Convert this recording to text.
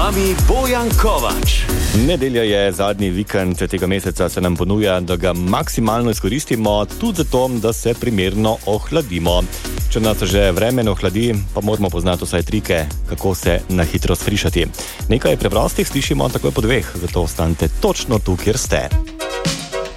vami Bojan Kovač. Nedelja je zadnji vikend tega meseca, se nam ponuja, da ga maksimalno izkoristimo, tudi zato, da se primerno ohladimo. Če nas že vreme ohladi, pa moramo poznati vsaj trike, kako se na hitro skrišati. Nekaj preprostih slišimo takoj po 2, zato ostanite točno tu, kjer ste.